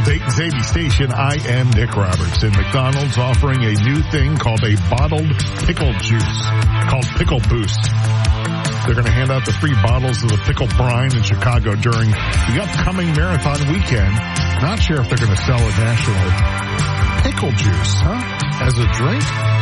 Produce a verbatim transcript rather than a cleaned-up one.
Dayton Zadie Station. I am Nick Roberts. And McDonald's offering a new thing called a bottled pickle juice called Pickle Boost. They're going to hand out the free bottles of the pickle brine in Chicago during the upcoming marathon weekend. Not sure if they're going to sell a national pickle juice, huh? As a drink?